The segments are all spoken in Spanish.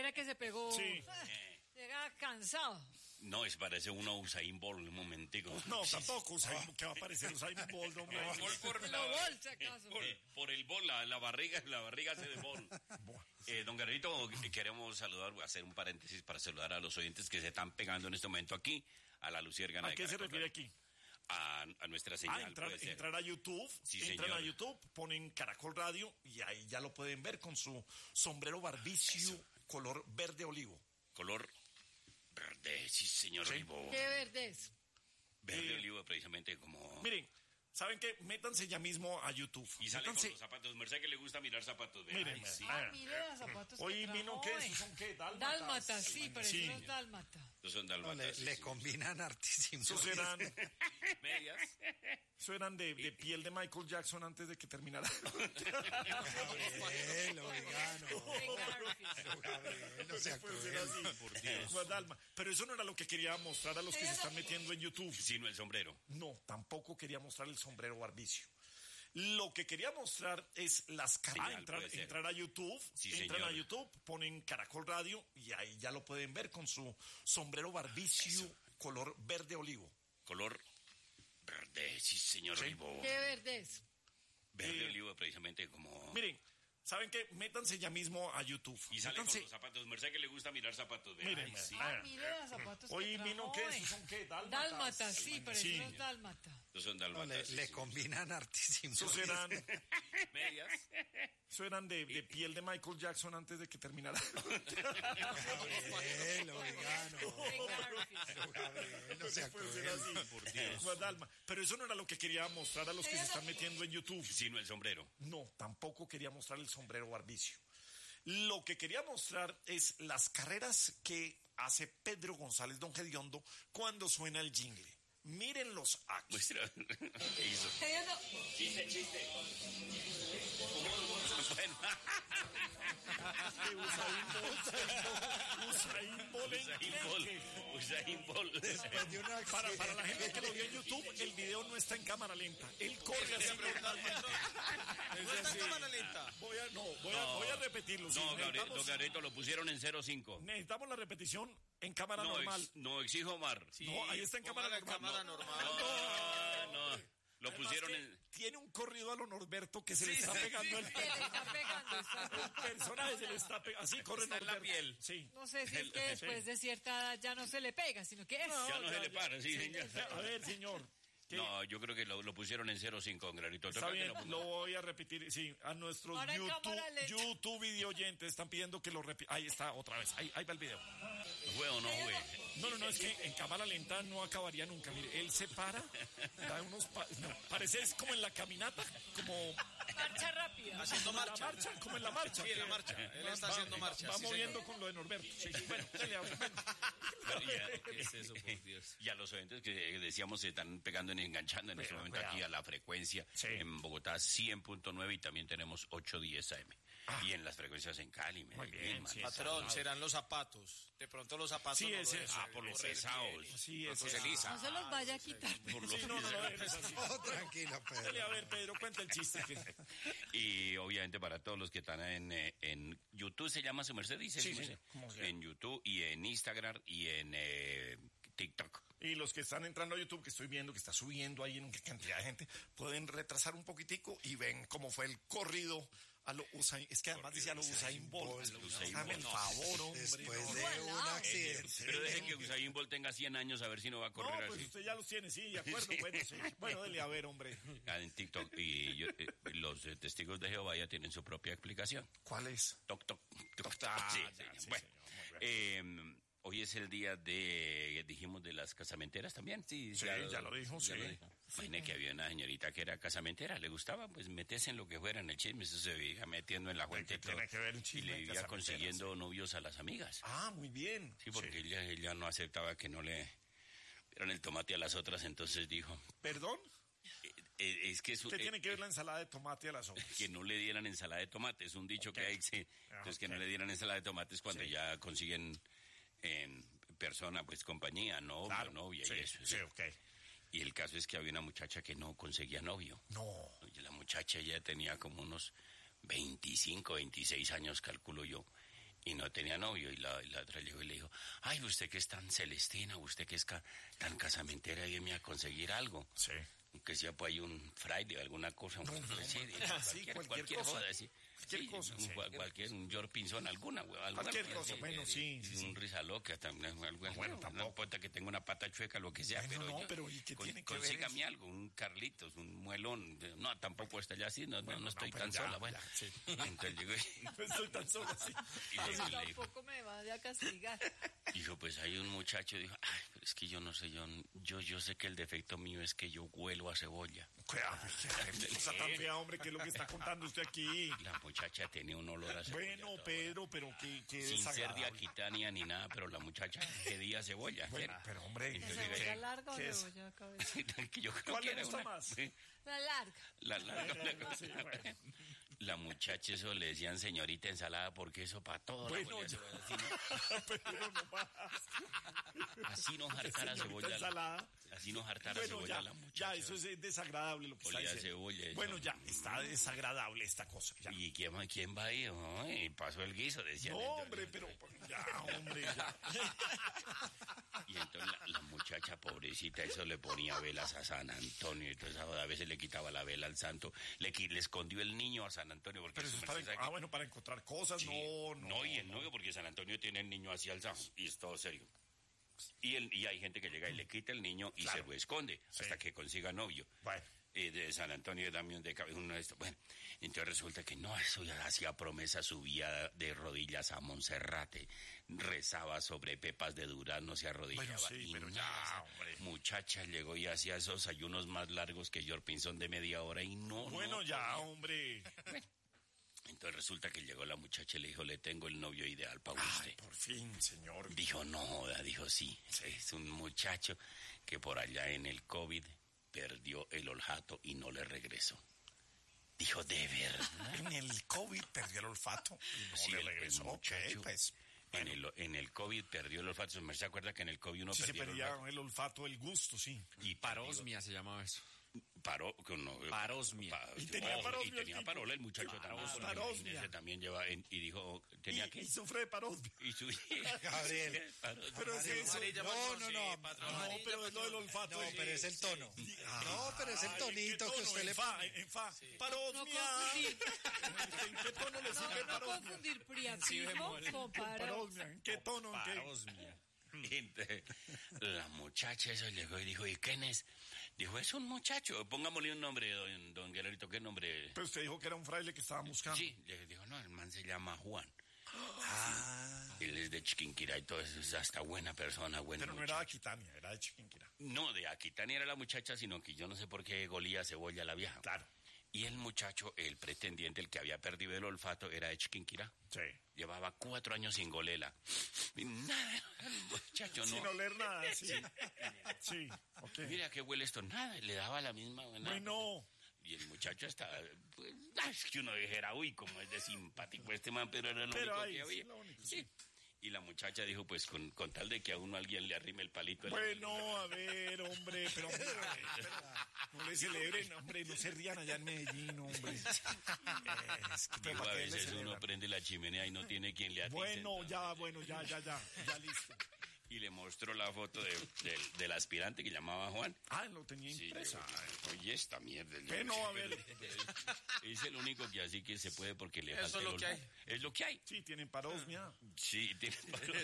carrera que se pegó. Sí. Llega cansado. No, parece uno Usain Bolt, un momentico. No, tampoco Usain, que va a aparecer Usain Bolt, hombre. Por el bol, la barriga hace de bol. Don Guerrito, queremos saludar, voy a hacer un paréntesis para saludar a los oyentes que se están pegando en este momento aquí, a la Luciérgana. ¿A qué se refiere aquí? A nuestra señal. Entrar a YouTube, sí, entran señor. a YouTube, ponen Caracol Radio y ahí ya lo pueden ver con su sombrero barbicio color verde olivo. Color verde, sí, señor. Sí. Olivo. ¿Qué verde es? Verde olivo, precisamente como... Miren, ¿saben qué? Métanse ya mismo a YouTube. Y sale Métanse. con los zapatos. Merced que le gusta mirar zapatos. Miren, Mire los zapatos hoy que trajo vino, ¿qué? hoy. ¿Esos son qué? Dálmatas, sí, pero Sí. eso es dálmata. Estos son No, dalmatas. le combinan hartísimo. Esos eran, Medias. eso eran de piel de Michael Jackson antes de que terminara. Gabriel, oiga, no. Venga, Garfield. Gabriel, no se Puede ser acuerda. así. Por Dios. Pues, Dalma. Pero eso no era lo que quería mostrar a los que se están metiendo en YouTube. Sino el sombrero. No, tampoco quería mostrar el sombrero barbicio. Lo que quería mostrar es las Señal, puede ser. entrar a YouTube, Sí, entran señor. a YouTube, ponen Caracol Radio y ahí ya lo pueden ver con su sombrero barbicio color verde olivo. Color verde, sí, señor. Sí. Olivo. ¿Qué verde es? Verde olivo, precisamente como... Miren, ¿saben qué? Métanse ya mismo a YouTube. Y sale Métanse. con los zapatos. Merced que le gusta mirar zapatos. Miren, Mire los zapatos hoy que trajo vino, ¿qué? hoy. ¿Esos son qué? Dálmatas, sí, pero Sí. eso es dálmata. Estos son No, dalmatas. le combinan hartísimo. Esos eran, Medias. eso eran de piel de Michael Jackson antes de que terminara. Gabriel, oiga, no. Venga, Garfield. Gabriel, no se Puede ser acuerda. así. Por Dios. Pues, Dalma. Pero eso no era lo que quería mostrar a los que se están metiendo en YouTube. Sino el sombrero. No, tampoco quería mostrar el sombrero barbicio. Lo que quería mostrar es las carreras que hace Pedro González Don Gediondo cuando suena el jingle. Mírenlos aquí. Muestra. ¿Qué hizo? Chiste. Bueno. Usain Bolt. Después de una Para la gente que lo vio en YouTube, el video no está en cámara lenta. Él corre así. ¿No está en cámara lenta? Voy a repetirlo. sí. No, Necesitamos- Gabriel, lo pusieron en 0.5. Necesitamos la repetición en cámara normal. No, exijo Omar. No, ahí está en cámara Póngala en normal. cámara normal. No. Lo Además pusieron que en... tiene un corrido a lo Norberto que se le está pegando el Se le está pegando. El personaje se le está pegando. Así corre Está en la Norberto. piel. Sí. No sé si es que después de cierta edad ya no se le pega, sino que es. Ya no se le para, sí, señor. A ver, señor. ¿qué? No, yo creo que lo pusieron en 0.5, Granito. Está bien, lo voy a repetir. Sí, a nuestros Ahora en cámara lenta. YouTube video oyentes están pidiendo que lo repita. Ahí está, otra vez. Ahí va el video. ¿Fue o no fue? No, es que en cámara lenta no acabaría nunca. Mire, él se para, da unos parece es como en la caminata, como Marcha rápida. Haciendo en la marcha. marcha, como en la marcha. Sí, en la marcha. Él está haciendo marcha. Va sí, moviendo señor. con lo de Norberto. Sí, bueno, dale, bueno. ¿Qué es eso, por Dios? Y a los oyentes que decíamos se están pegando y enganchando en este Cuidado, momento aquí cuidado. a la frecuencia Sí. en Bogotá 100.9 y también tenemos 810 AM. Y en las frecuencias en Cali, Muy bien, man. sí. Patrón, serán los zapatos. De pronto los zapatos. Sí, no ese lo es. dejan Ah, por los correr pesados. bien. Sí, Pronto ese se lisa. No se los vaya a quitar. Por los Sí, no, es así. Oh, tranquilo, Dale, Pedro. a ver, Pedro, cuenta el chiste. Y obviamente para todos los que están en YouTube, se llama su merced, dice. Sí, su sí, merced. como sea. En YouTube y en Instagram y en TikTok. Y los que están entrando a YouTube, que estoy viendo que está subiendo ahí en cantidad de gente, pueden retrasar un poquitico y ven cómo fue el corrido a lo Usain. Es que además decía a lo Usain Bolt. Dame el favor, hombre. Después no. de un accidente. Pero dejen que Usain Bolt tenga 100 años a ver si no va a correr No, pues así. usted ya los tiene, sí, de acuerdo. Sí. Bueno, sí. Bueno, dele a ver, hombre. En TikTok. Y los testigos de Jehová ya tienen su propia explicación. ¿Cuál es? Toc, toc, toc. Ah, Sí, ya, señor. sí, Bueno, señor, muy bien. hoy es el día dijimos, de las casamenteras también. Sí, ya lo dijo, sí. Imagine que había una señorita que era casamentera, le gustaba pues meterse en lo que fuera en el chisme, eso se veía metiendo en la fuente ¿Qué tiene que ver el y chisme le de vivía casamenteras? consiguiendo novios a las amigas. Ah, muy bien. Sí, porque ella no aceptaba que no le dieran el tomate a las otras, entonces dijo, ¿Perdón? es que ¿Qué tiene que ver la ensalada de tomate a las otras? que no le dieran ensalada de tomate, es un dicho Ok. que hay, sí. Entonces que no Ok. le dieran ensalada de tomate es cuando Sí. ya consiguen en persona, pues compañía, novio, Claro. novia Sí, y eso. sí, ok. Y el caso es que había una muchacha que no conseguía novio. No. Oye, la muchacha ya tenía como unos 25, 26 años, calculo yo. y no tenía novio, y la otra llegó y le dijo, ay, usted que es tan celestina, usted que es tan casamentera, ayúdeme a conseguir algo. Sí. Que sea pues hay un Friday o alguna cosa, cualquier cosa. cosa, sí. Cualquier cosa, sí. Cualquier, un George Pinzón, alguna cualquier cosa, bueno, sí. Un risa loca también, bueno, no importa que tenga una pata chueca, lo que sea, bueno, pero ¿y qué tiene que ver consígame eso? algo, un Carlitos, un muelón, no, tampoco está ya así, no estoy pero tan ya, sola, bueno. ya, sí. Entonces llegó No estoy tan solo así. y le dijo, Tampoco me vaya a castigar. dijo, pues hay un muchacho, dijo, ay, pero es que yo no sé, yo sé que el defecto mío es que yo huelo a cebolla. Qué cosa tan fea, hombre, ¿qué es lo que está contando usted aquí? La muchacha tenía un olor a cebolla. Bueno, toda Pedro, pero qué sin ser de desagradable. Aquitania ni nada, pero la muchacha pedía cebolla. Bueno, pero hombre, ¿La Entonces, cebolla larga o ¿qué es? cebolla cabeza? que yo creo ¿Cuál que le era gusta una- más? La larga. La larga. Sí, bueno. La muchacha eso le decían señorita ensalada porque eso para todo. Bueno, la ya. cebolla, Pero no más. así nos hartara Señorita cebolla. ensalada. Así nos hartara Bueno, cebolla ya, la muchacha. ya, eso es desagradable lo que está Olía a diciendo. cebolla, eso. Bueno, ya, está desagradable esta cosa. Ya. ¿Y quién va ahí? Ay, pasó el guiso, decían. No, Entonces, hombre, pero ya, hombre, ya. Y entonces la muchacha pobrecita, eso le ponía velas a San Antonio, entonces a veces le quitaba la vela al santo, le escondió el niño a San Antonio, porque Pero eso su es para, merced sabe que- bueno, para encontrar cosas, Sí, no. y el novio, porque San Antonio tiene el niño así alzado, y es todo serio. Y hay gente que llega y le quita el niño y Claro. se lo esconde Sí. hasta que consiga novio. Bueno, De San Antonio también de uno de estos. Bueno, entonces resulta que no, eso ya hacía promesa, subía de rodillas a Monserrate, rezaba sobre pepas de durazno, se arrodillaba. Bueno, sí, y pero nada, ya, esa hombre. muchacha llegó y hacía esos ayunos más largos que George Pinzón de media hora y no. bueno, no ya, hombre. Entonces resulta que llegó la muchacha y le dijo, le tengo el novio ideal para Ay, usted. por fin, señor. Dijo, no joda, dijo, sí, es un muchacho que por allá en el COVID perdió el olfato y no le regresó. Dijo, ¿de verdad? En el COVID perdió el olfato y no Sí, le el regresó. Ok, muchacho pues. En el COVID perdió el olfato. ¿Se acuerda que en el COVID uno Sí, se perdió el perdía olfato? el olfato, el gusto, sí. Y Parosmia se llamaba eso. paró con Parosmia. Y tenía parosmia y tenía el tipo. parola el muchacho también. Parosmia. porque imagínese, también lleva y dijo tenía que Y sufre de parosmia. y su Gabriel. Pero es eso. No, pero es lo del olfato. No, pero es el tono. No, pero es el Ay, tonito ¿en qué que tono? usted le En fa, pone. en fa. No Parosmia. confundir, ¿En qué tono le sirve no parosmia? confundir priapismo con paro. Parosmia. ¿En qué tono? ¿En qué? Parosmia. Entonces, la muchacha eso llegó y dijo, ¿y quién es? Dijo, es un muchacho, pongámosle un nombre, don Guerrerito, ¿qué nombre? Pero usted dijo que era un fraile que estaba buscando. Sí, le dijo, no, el man se llama Juan. Él es de Chiquinquirá y todo eso, es hasta buena persona, buen Pero no muchacho. era de Aquitania, era de Chiquinquirá. No, de Aquitania era la muchacha, sino que yo no sé por qué golía cebolla la vieja. Claro. Y el muchacho, el pretendiente, el que había perdido el olfato, era de Chiquinquirá. Sí. Llevaba 4 años sin golela. Y nada, el muchacho Sin no. oler nada, sí. Sí, ok. Mira que huele esto, nada, le daba la misma. nada. Bueno, Y el muchacho estaba, pues, es que uno dijera, uy, como es de simpático este man, pero era lo Pero único ahí, que sí, había. lo único, Sí. Y la muchacha dijo, pues, con tal de que a uno alguien le arrime el palito. bueno, a ver, hombre, pero no le celebren, hombre, no se rían allá en Medellín, hombre. Es que, Dijo, ¿para a qué le veces uno celebran? prende la chimenea y no tiene quien le atice. Bueno, ya listo. Y le mostró la foto del aspirante que llamaba Juan. Ah, lo tenía Sí, impreso. oye, esta mierda. Bueno, a ver. Es el único que así que se puede porque le Eso falta es lo el que hay. olfato. Es lo que hay. Sí, tienen parosmia. Sí, tiene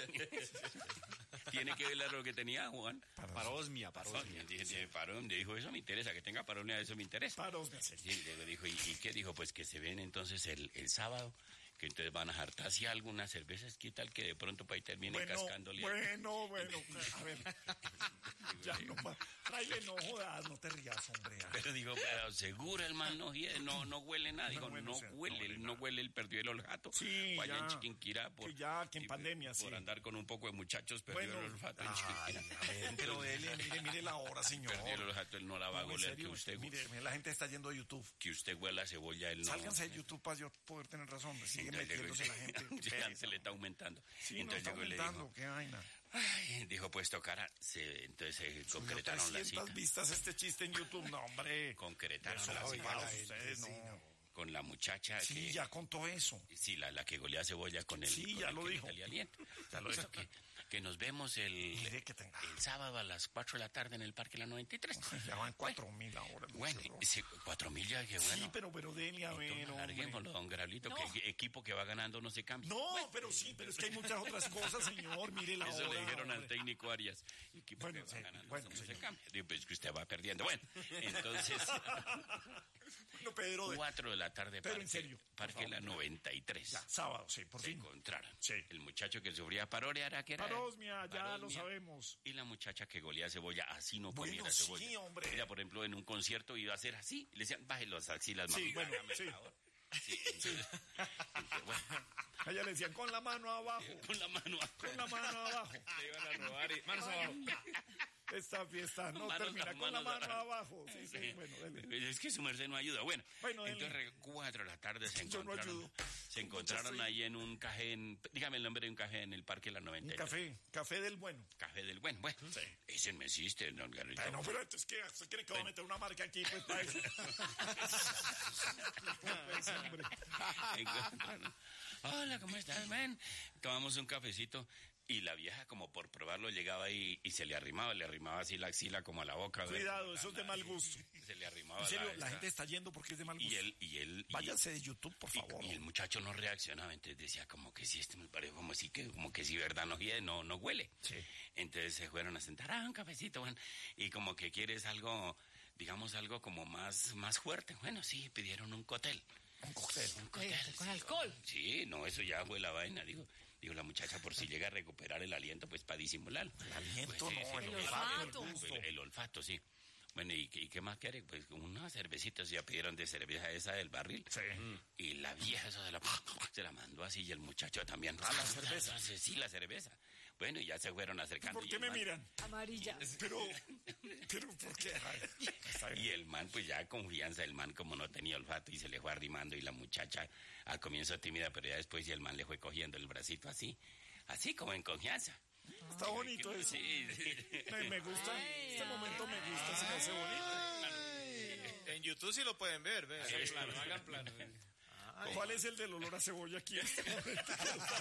tiene que ver lo que tenía Juan. Parosmia. Tiene parón. Le dijo, eso me interesa, que tenga paronia, eso me interesa. Parosmia, sí. Sí, le dijo, ¿y qué dijo? Pues que se ven entonces el sábado, que entonces van a jartarse algunas cervezas, ¿qué tal que de pronto para ahí termine cascándole? Bueno, a ver. Ya no más. Fraile, no jodas, no te rías, hombre. Pero digo, pero seguro el man no huele nada. Digo, bueno, no o sea, huele, no huele él perdió el olfato. Sí, Vaya en ya. Chiquinquirá Que ya, que en pandemia, sí. Por andar con un poco de muchachos perdió el olfato en ay, Chiquinquirá. a ver, pero mire la hora, señor. Perdió el olfato, él no la va a No, en golear, serio, que usted, mire, la gente está yendo a YouTube. que usted huela cebolla, él no. Sálganse de YouTube para yo poder tener razón. Sigue Entonces, metiéndose la gente. ya se le está aumentando. Sí, no Entonces está llegó y le aumentando, dijo, qué vaina. ay, dijo, pues tocará. Entonces se Subió concretaron la 300 cita. vistas este chiste en YouTube, no, hombre. Concretaron Eso la lo cita. oigan ustedes, no. con la muchacha Sí, que... ya contó eso. Sí, la que golea cebolla con el... Sí, con ya el lo que dijo. le sale aliento. Ya lo dijo. Que nos vemos Mire que tenga. el sábado a las 4 de la tarde en el Parque La 93. Ya van 4.000 ahora. Bueno, ese 4.000 ya, que bueno. Sí, pero dele a ver, hombre. Larguémoslo, don Graulito, No. que el equipo que va ganando no se cambia. No, pero sí, pero es que hay muchas otras cosas, señor. Mire la Eso hora. le dijeron al hombre. técnico Arias. Equipo Bueno, que sí, va ganando bueno, no se señor. cambia. Digo, pues que usted va perdiendo. Bueno, entonces, Bueno, Pedro, 4 de la tarde, Pero en serio, por Parque favor. La 93. ya, sábado, sí, por Se fin. encontraron. Sí. El muchacho que sufría paroria era que era... Parosmia, ya lo parosmia. sabemos. Y la muchacha que golea cebolla, así no Bueno, comiera sí, cebolla. hombre. Ella, por ejemplo, en un concierto iba a hacer así. Y le decían, baje las axilas, Sí, mami. bueno, hágame el sí. favor. Sí, entonces, bueno, A ella le decían con la mano abajo, con la mano con la mano abajo. Le iban a robar y... Manos abajo. Esta fiesta no Manos termina abajo, con la manos mano abajo. abajo. Sí, sí, bueno, dele. Es que su merced no ayuda. Bueno, Bueno, dele. entonces 4 de la tarde se Yo no encontraron. ayudo. Se encontraron Mucho ahí en un café, dígame el nombre de un café en el Parque La Un 93. café del bueno. Café del Bueno. Bueno, ese me existe, don Garrito. Ay, no, pero entonces, ¿qué? ¿Usted quiere que va a meter una marca aquí? Pues para eso. Pues, hombre. Encontraron. Hola, ¿cómo estás, man? Tomamos un cafecito y la vieja, como por probarlo, llegaba ahí y se le arrimaba así la axila como a la boca. Cuidado, eso es de mal gusto. Se le arrimaba En serio, la esta. gente está yendo porque es de mal gusto. Y él Váyanse de YouTube, por y- favor. Y el muchacho no reaccionaba, entonces decía como que sí, me parece como que si verdad no hiede, no huele. Sí. Entonces se fueron a sentar, un cafecito, bueno, y como que quieres algo, digamos algo como más fuerte. Bueno, sí, pidieron un cóctel. Un cóctel. Un cóctel. Con alcohol. Sí, no, eso ya fue la vaina, digo la muchacha por si llega a recuperar el aliento, pues para disimularlo. El aliento Pues, no, sí, el el olfato, olfato. el gusto. el olfato, sí. Bueno, ¿y qué más quiere? Pues unas cervecitas, ya pidieron de cerveza esa del barril. Sí. Y la vieja esa se la mandó así y el muchacho también. ¿Ah, la cerveza? Sí, la cerveza. Bueno, y ya se fueron acercando. ¿Por y qué el me man- miran? Amarilla. Pero, ¿por qué? Ay, está bien. Y el man, pues ya confianza, el man como no tenía olfato y se le fue arrimando y la muchacha al comienzo tímida, pero ya después ya el man le fue cogiendo el bracito así como en confianza. Está bonito eso. Sí, sí. Me gusta. Este momento me gusta, se me hace bonito. En YouTube sí lo pueden ver, ve. Hagan plano, hagan plano. ¿Cuál es el del olor a cebolla aquí en este momento?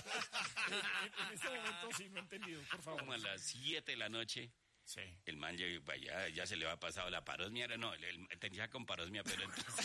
En este momento sí, no he entendido, por favor. Como a las 7 de la noche, Sí. el man ya se le va pasado la parosmia, no, tenía con parosmia, pero entonces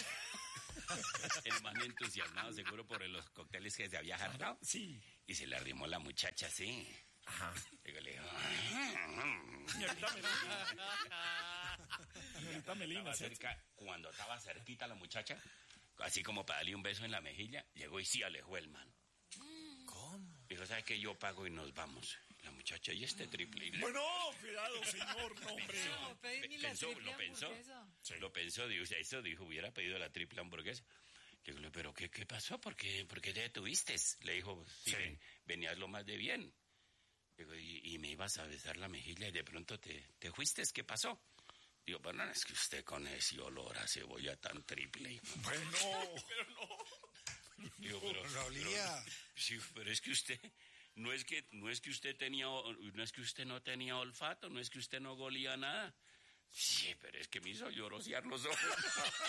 el man entusiasmado seguro por los cócteles que se había jartado Sí. y se le arrimó la muchacha así. Ajá. Luego le dijo, Señorita Melina. Señorita Melina, estaba ¿cierto? cerca, cuando estaba cerquita la muchacha, así como para darle un beso en la mejilla, llegó y sí alejó el man. ¿Cómo? Dijo, ¿sabes qué? Yo pago y nos vamos. La muchacha, y este triple. Y Bueno, cuidado, señor, no, hombre. No, pedí ni la Pensó, triple lo pensó. hamburguesa. Sí. Lo pensó, dijo, hubiera pedido la triple hamburguesa. Le digo, pero ¿qué pasó? ¿Por qué te detuviste? Le dijo, sí, Sí. venías lo más de bien. Digo, y me ibas a besar la mejilla y de pronto te fuiste, ¿qué pasó? Digo, pero no, es que usted con ese olor a cebolla tan triple. hijo". Bueno. Digo, Raulía. sí, pero es que usted, no es que usted no tenía olfato, no es que usted no golía nada. Sí, pero es que me hizo llorosear los ojos.